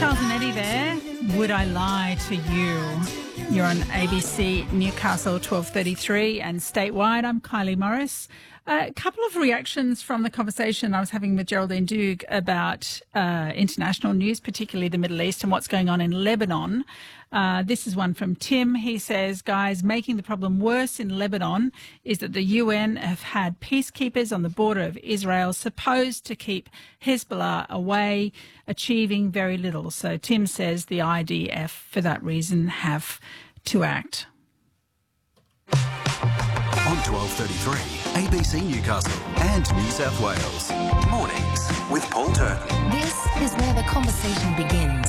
Charles and Eddie there. Would I Lie to You? You're on ABC Newcastle 12:33 and statewide. I'm Kylie Morris. A couple of reactions from the conversation I was having with Geraldine Doogue about international news, particularly the Middle East and what's going on in Lebanon. This is one from Tim. He says, guys, making the problem worse in Lebanon is that the UN have had peacekeepers on the border of Israel supposed to keep Hezbollah away, achieving very little. So Tim says the IDF, for that reason, have to act. On 12:33, ABC Newcastle and New South Wales. Mornings with Paul Turton. This is where the conversation begins.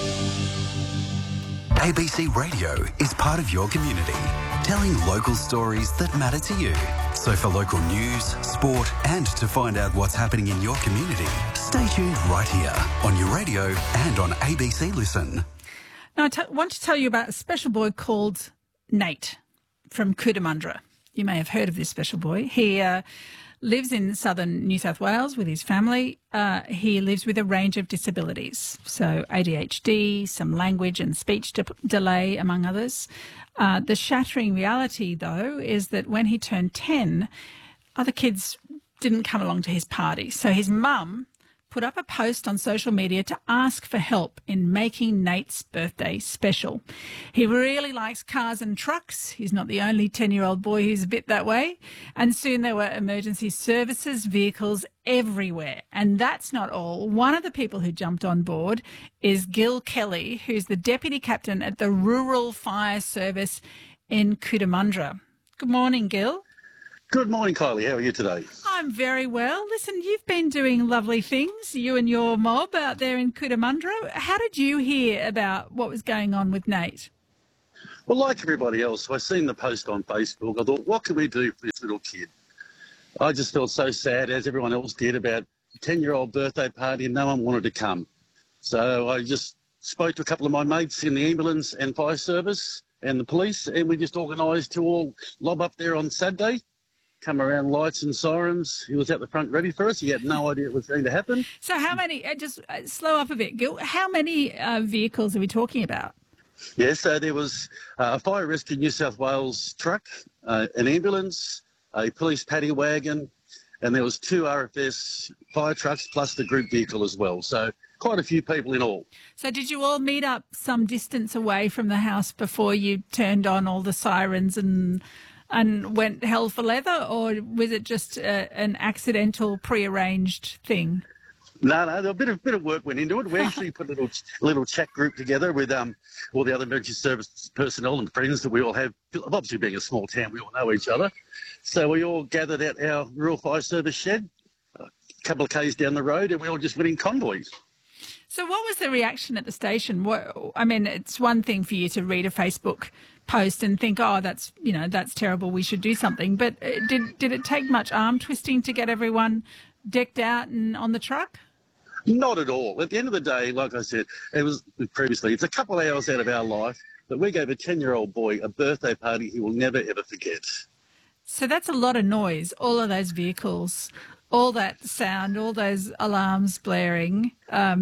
ABC Radio is part of your community, telling local stories that matter to you. So for local news, sport, and to find out what's happening in your community, stay tuned right here on your radio and on ABC Listen. Now, I want to tell you about a special boy called Nate from Cootamundra. You may have heard of this special boy. He lives in southern New South Wales with his family. He lives with a range of disabilities, so ADHD, some language and speech delay, among others. The shattering reality, though, is that when he turned 10, other kids didn't come along to his party. So his mum put up a post on social media to ask for help in making Nate's birthday special. He really likes cars and trucks. He's not the only 10-year-old boy who's a bit that way. And soon there were emergency services vehicles everywhere. And that's not all. One of the people who jumped on board is Gil Kelly, who's the deputy captain at the Rural Fire Service in Cootamundra. Good morning, Gil. Good morning, Kylie. How are you today? I'm very well. Listen, you've been doing lovely things, you and your mob out there in Cootamundra. How did you hear about what was going on with Nate? Well, like everybody else, I seen the post on Facebook. I thought, what can we do for this little kid? I just felt so sad, as everyone else did, about a 10-year-old birthday party and no one wanted to come. So I just spoke to a couple of my mates in the ambulance and fire service and the police, and we just organised to all lob up there on Saturday. Come around, lights and sirens. He was out the front ready for us. He had no idea it was going to happen. So how many, just slow up a bit, Gil, how many vehicles are we talking about? Yeah, so there was a Fire Rescue New South Wales truck, an ambulance, a police paddy wagon, and there was 2 RFS fire trucks plus the group vehicle as well. So quite a few people in all. So did you all meet up some distance away from the house before you turned on all the sirens and went hell for leather, or was it just an accidental, prearranged thing? No, a bit of work went into it. We actually put a little chat group together with all the other emergency service personnel and friends that we all have. Obviously, being a small town, we all know each other. So we all gathered at our Rural Fire Service shed, a couple of k's down the road, and we all just went in convoy. So what was the reaction at the station? I mean, it's one thing for you to read a Facebook post and think, oh, that's terrible, we should do something. But did it take much arm twisting to get everyone decked out and on the truck? Not at all. At the end of the day, like I said, it was previously, it's a couple of hours out of our life, but we gave a 10-year-old boy a birthday party he will never, ever forget. So that's a lot of noise, all of those vehicles, all that sound, all those alarms blaring.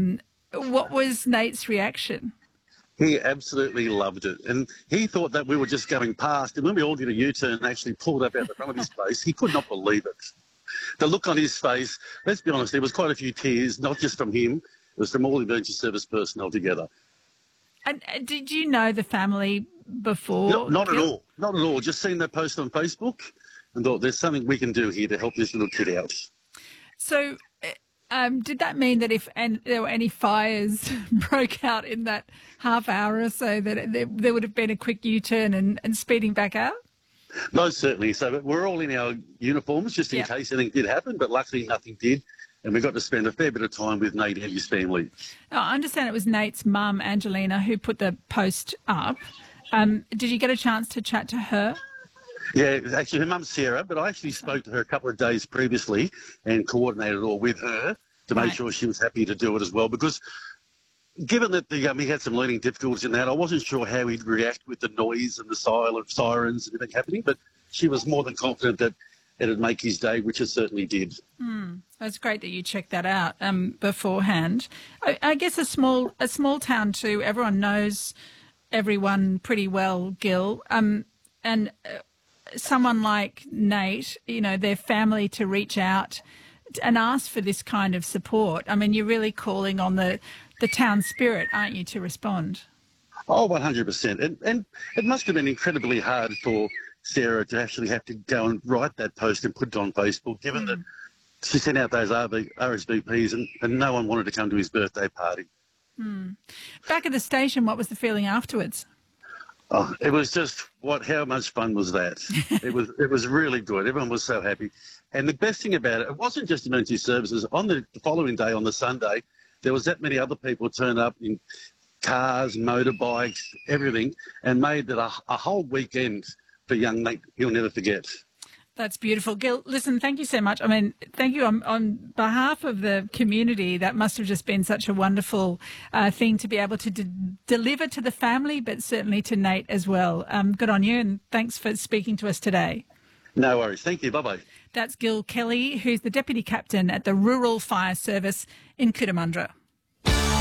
What was Nate's reaction? He absolutely loved it. And he thought that we were just going past. And when we all did a U-turn and actually pulled up out the front of his place, he could not believe it. The look on his face, let's be honest, there was quite a few tears, not just from him. It was from all the emergency service personnel together. And did you know the family before? No, not at all. Not at all. Just seen that post on Facebook and thought there's something we can do here to help this little kid out. So did that mean that if there were any fires broke out in that half hour or so, that there would have been a quick U-turn and speeding back out? No, certainly. So we're all in our uniforms just in case anything did happen, but luckily nothing did. And we got to spend a fair bit of time with Nate and his family. Now, I understand it was Nate's mum, Angelina, who put the post up. Did you get a chance to chat to her? Yeah, actually, her mum's Sarah, but I actually spoke to her a couple of days previously and coordinated it all with her to make sure she was happy to do it as well. Because given that he had some learning difficulties in that, I wasn't sure how he'd react with the noise and the sirens and everything happening, but she was more than confident that it'd make his day, which it certainly did. It's great that you checked that out beforehand. I guess a small town too. Everyone knows everyone pretty well, Gil. And someone like Nate, you know, their family to reach out and ask for this kind of support. I mean, you're really calling on the town spirit, aren't you, to respond? Oh, 100%. And it must have been incredibly hard for Sarah to actually have to go and write that post and put it on Facebook, given that she sent out those RSVPs and no one wanted to come to his birthday party. Back at the station, what was the feeling afterwards? Oh, it was just how much fun was that? It was really good. Everyone was so happy. And the best thing about it wasn't just emergency services. On the following day, on the Sunday, there was that many other people turned up in cars, motorbikes, everything, and made that a whole weekend for young Nate he'll never forget. That's beautiful. Gil, listen, thank you so much. I mean, thank you on behalf of the community. That must have just been such a wonderful thing to be able to deliver to the family, but certainly to Nate as well. Good on you, and thanks for speaking to us today. No worries. Thank you. Bye-bye. That's Gil Kelly, who's the Deputy Captain at the Rural Fire Service in Cootamundra.